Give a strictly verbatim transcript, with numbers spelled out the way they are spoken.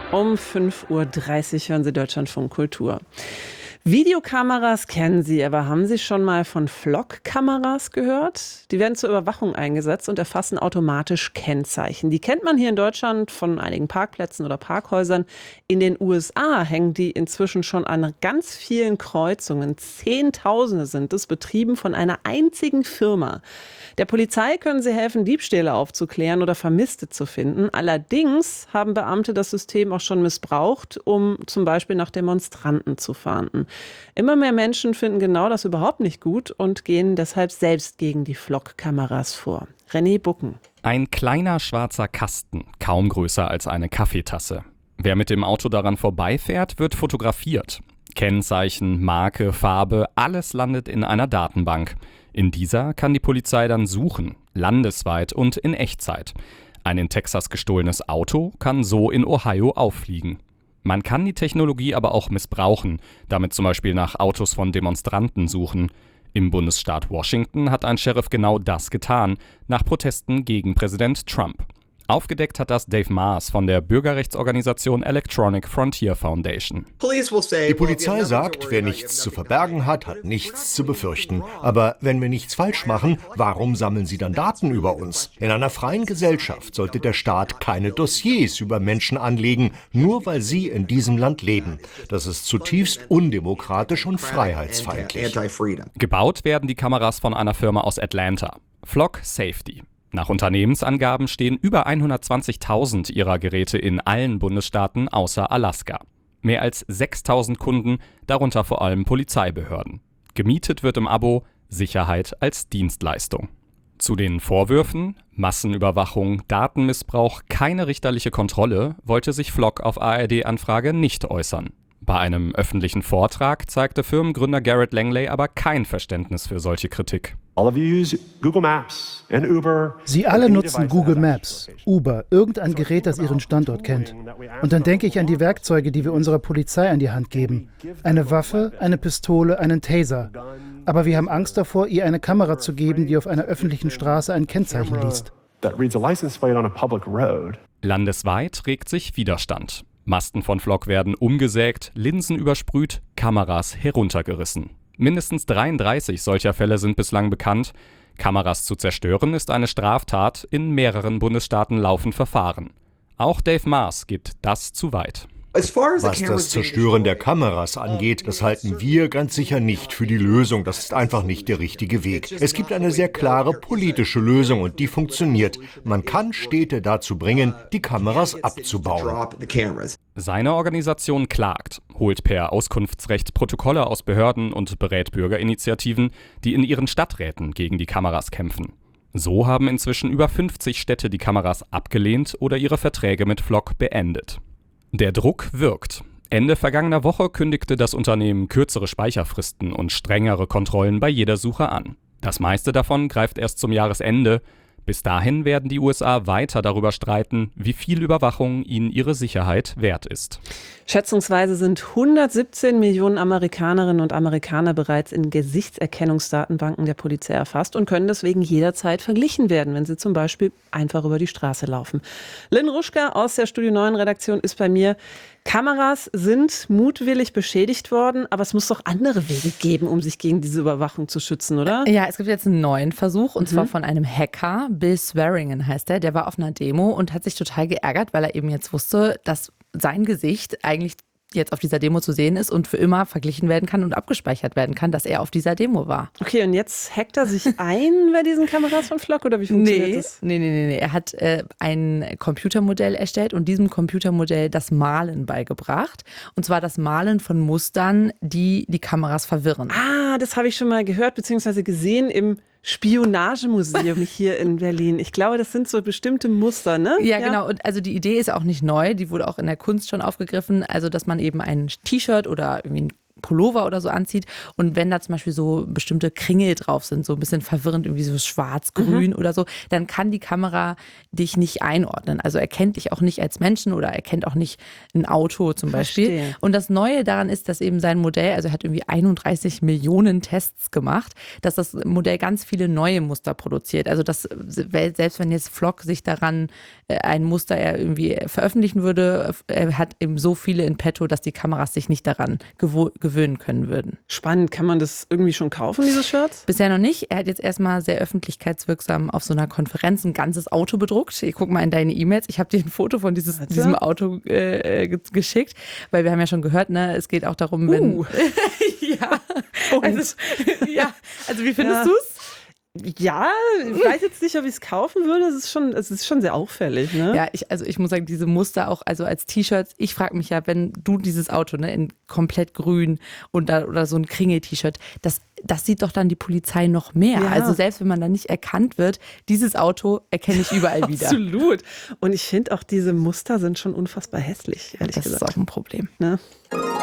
Um fünf Uhr dreißig hören Sie Deutschlandfunk Kultur. Videokameras kennen Sie, aber haben Sie schon mal von Flock-Kameras gehört? Die werden zur Überwachung eingesetzt und erfassen automatisch Kennzeichen. Die kennt man hier in Deutschland von einigen Parkplätzen oder Parkhäusern. In den U S A hängen die inzwischen schon an ganz vielen Kreuzungen. Zehntausende sind es, betrieben von einer einzigen Firma. Der Polizei können sie helfen, Diebstähle aufzuklären oder Vermisste zu finden. Allerdings haben Beamte das System auch schon missbraucht, um zum Beispiel nach Demonstranten zu fahnden. Immer mehr Menschen finden genau das überhaupt nicht gut und gehen deshalb selbst gegen die Flock-Kameras vor. René Bucken. Ein kleiner schwarzer Kasten, kaum größer als eine Kaffeetasse. Wer mit dem Auto daran vorbeifährt, wird fotografiert. Kennzeichen, Marke, Farbe, alles landet in einer Datenbank. In dieser kann die Polizei dann suchen, landesweit und in Echtzeit. Ein in Texas gestohlenes Auto kann so in Ohio auffliegen. Man kann die Technologie aber auch missbrauchen, damit zum Beispiel nach Autos von Demonstranten suchen. Im Bundesstaat Washington hat ein Sheriff genau das getan, nach Protesten gegen Präsident Trump. Aufgedeckt hat das Dave Maas von der Bürgerrechtsorganisation Electronic Frontier Foundation. Die Polizei sagt, wer nichts zu verbergen hat, hat nichts zu befürchten. Aber wenn wir nichts falsch machen, warum sammeln sie dann Daten über uns? In einer freien Gesellschaft sollte der Staat keine Dossiers über Menschen anlegen, nur weil sie in diesem Land leben. Das ist zutiefst undemokratisch und freiheitsfeindlich. Gebaut werden die Kameras von einer Firma aus Atlanta, Flock Safety. Nach Unternehmensangaben stehen über hundertzwanzigtausend ihrer Geräte in allen Bundesstaaten außer Alaska. Mehr als sechstausend Kunden, darunter vor allem Polizeibehörden. Gemietet wird im Abo Sicherheit als Dienstleistung. Zu den Vorwürfen Massenüberwachung, Datenmissbrauch, keine richterliche Kontrolle wollte sich Flock auf A R D-Anfrage nicht äußern. Bei einem öffentlichen Vortrag zeigte Firmengründer Garrett Langley aber kein Verständnis für solche Kritik. Sie alle nutzen Google Maps, Uber, irgendein Gerät, das Ihren Standort kennt. Und dann denke ich an die Werkzeuge, die wir unserer Polizei an die Hand geben. Eine Waffe, eine Pistole, einen Taser. Aber wir haben Angst davor, ihr eine Kamera zu geben, die auf einer öffentlichen Straße ein Kennzeichen liest. Landesweit regt sich Widerstand. Masten von Flock werden umgesägt, Linsen übersprüht, Kameras heruntergerissen. Mindestens dreiunddreißig solcher Fälle sind bislang bekannt. Kameras zu zerstören ist eine Straftat. In mehreren Bundesstaaten laufen Verfahren. Auch Dave Maas geht das zu weit. Was das Zerstören der Kameras angeht, das halten wir ganz sicher nicht für die Lösung. Das ist einfach nicht der richtige Weg. Es gibt eine sehr klare politische Lösung und die funktioniert. Man kann Städte dazu bringen, die Kameras abzubauen. Seine Organisation klagt, holt per Auskunftsrecht Protokolle aus Behörden und berät Bürgerinitiativen, die in ihren Stadträten gegen die Kameras kämpfen. So haben inzwischen über fünfzig Städte die Kameras abgelehnt oder ihre Verträge mit Flock beendet. Der Druck wirkt. Ende vergangener Woche kündigte das Unternehmen kürzere Speicherfristen und strengere Kontrollen bei jeder Suche an. Das meiste davon greift erst zum Jahresende. Bis dahin werden die U S A weiter darüber streiten, wie viel Überwachung ihnen ihre Sicherheit wert ist. Schätzungsweise sind hundertsiebzehn Millionen Amerikanerinnen und Amerikaner bereits in Gesichtserkennungsdatenbanken der Polizei erfasst und können deswegen jederzeit verglichen werden, wenn sie zum Beispiel einfach über die Straße laufen. Lynn Ruschka aus der Studio neun Redaktion ist bei mir. Kameras sind mutwillig beschädigt worden, aber es muss doch andere Wege geben, um sich gegen diese Überwachung zu schützen, oder? Ja, es gibt jetzt einen neuen Versuch und mhm. zwar von einem Hacker, Bill Swearingen heißt er, der war auf einer Demo und hat sich total geärgert, weil er eben jetzt wusste, dass sein Gesicht eigentlich jetzt auf dieser Demo zu sehen ist und für immer verglichen werden kann und abgespeichert werden kann, dass er auf dieser Demo war. Okay, und jetzt hackt er sich ein bei diesen Kameras von Flock oder wie funktioniert nee, das? Nee, nee, nee, nee. Er hat äh, ein Computermodell erstellt und diesem Computermodell das Malen beigebracht. Und zwar das Malen von Mustern, die die Kameras verwirren. Ah, das habe ich schon mal gehört bzw. gesehen im Spionagemuseum hier in Berlin. Ich glaube, das sind so bestimmte Muster, ne? Ja, ja, genau. Und also die Idee ist auch nicht neu. Die wurde auch in der Kunst schon aufgegriffen. Also, dass man eben ein T-Shirt oder irgendwie Pullover oder so anzieht und wenn da zum Beispiel so bestimmte Kringel drauf sind, so ein bisschen verwirrend, irgendwie so schwarz, grün mhm. oder so, dann kann die Kamera dich nicht einordnen. Also erkennt dich auch nicht als Menschen oder erkennt auch nicht ein Auto zum Beispiel. Verstehe. Und das Neue daran ist, dass eben sein Modell, also er hat irgendwie einunddreißig Millionen Tests gemacht, dass das Modell ganz viele neue Muster produziert. Also dass selbst wenn jetzt Flock sich daran ein Muster er irgendwie veröffentlichen würde, er hat eben so viele in petto, dass die Kameras sich nicht daran gewo- gewöhnen können würden. Spannend. Kann man das irgendwie schon kaufen, diese Shirts? Bisher noch nicht. Er hat jetzt erstmal sehr öffentlichkeitswirksam auf so einer Konferenz ein ganzes Auto bedruckt. Ich guck mal in deine E-Mails. Ich habe dir ein Foto von dieses, diesem Auto äh, geschickt, weil wir haben ja schon gehört, ne, es geht auch darum, wenn... Uh. ja. Also, ja. Also wie findest ja. du es? Ja, ich weiß jetzt nicht, ob ich es kaufen würde. Es ist schon, es ist schon sehr auffällig, ne? Ja, ich, also ich muss sagen, diese Muster auch, also als T-Shirts, ich frage mich ja, wenn du dieses Auto, ne, in komplett grün und da, oder so ein Kringel-T-Shirt, das, das sieht doch dann die Polizei noch mehr. Ja. Also selbst wenn man da nicht erkannt wird, dieses Auto erkenne ich überall wieder. Absolut. Und ich finde auch, diese Muster sind schon unfassbar hässlich, ehrlich das gesagt. Das ist auch ein Problem. Ne?